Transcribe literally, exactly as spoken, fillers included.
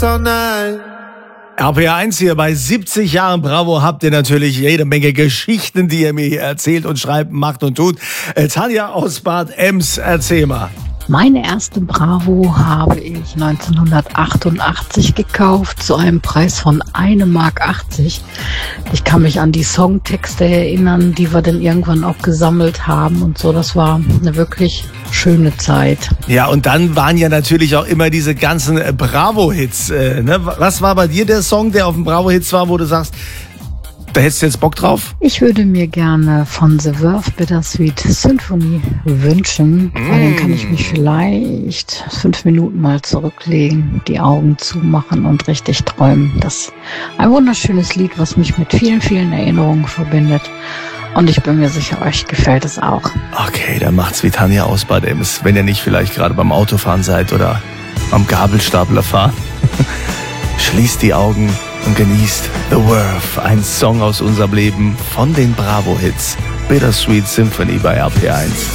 R P R eins hier bei siebzig Jahren Bravo habt ihr natürlich jede Menge Geschichten, die ihr mir hier erzählt und schreibt, macht und tut. Äh, Tanja aus Bad Ems, erzähl mal. Meine erste Bravo habe ich neunzehnhundertachtundachtzig gekauft, zu einem Preis von eine Mark achtzig. Ich kann mich an die Songtexte erinnern, die wir dann irgendwann auch gesammelt haben und so. Das war eine wirklich schöne Zeit. Ja, und dann waren ja natürlich auch immer diese ganzen äh, Bravo-Hits. Äh, ne? Was war bei dir der Song, der auf dem Bravo-Hits war, wo du sagst, da hättest du jetzt Bock drauf? Ich würde mir gerne von The Verve Bittersweet Symphony wünschen, mm. weil dann kann ich mich vielleicht fünf Minuten mal zurücklegen, die Augen zumachen und richtig träumen. Das ist ein wunderschönes Lied, was mich mit vielen, vielen Erinnerungen verbindet. Und ich bin mir sicher, euch gefällt es auch. Okay, dann macht's wie Tanja aus Bad Ems, wenn ihr nicht vielleicht gerade beim Autofahren seid oder am Gabelstapler fahren. Schließt die Augen und genießt The Verve, ein Song aus unserem Leben von den Bravo-Hits. Bittersweet Symphony bei R P R eins.